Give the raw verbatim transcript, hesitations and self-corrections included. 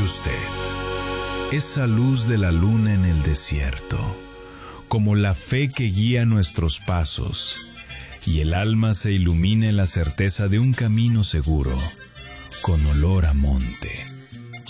usted. Esa luz de la luna en el desierto, como la fe que guía nuestros pasos, y el alma se ilumina en la certeza de un camino seguro, con olor a monte.